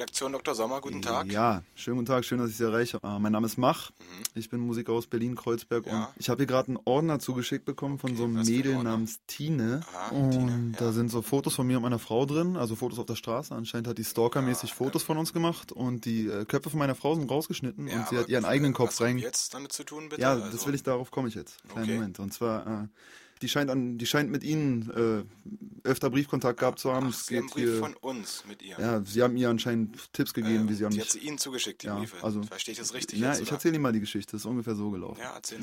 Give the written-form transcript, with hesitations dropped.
Redaktion Dr. Sommer, guten Tag. Ja, schönen guten Tag, schön, dass ich Sie erreiche. Mein Name ist Mach, ich bin Musiker aus Berlin-Kreuzberg und ich habe hier gerade einen Ordner zugeschickt bekommen von so einem Mädel namens Tine. Und da sind so Fotos von mir und meiner Frau drin, also Fotos auf der Straße. Anscheinend hat die stalkermäßig Fotos von uns gemacht und die Köpfe von meiner Frau sind rausgeschnitten und sie hat ihren eigenen Kopf rein. Was hat jetzt damit zu tun, bitte? Ja, das will ich, darauf komme ich jetzt. Kleinen Moment. Und zwar, die scheint mit Ihnen öfter Briefkontakt gehabt zu haben. Sie haben einen Brief von uns mit ihr. Ja, Sie haben ihr anscheinend Tipps gegeben, wie sie an Die mich... hat sie Ihnen zugeschickt, die Ja, Briefe. also, Verstehe ich das richtig ja, jetzt? ich Oder? erzähle Ihnen mal die Geschichte, das ist ungefähr so gelaufen. Ja, erzähl.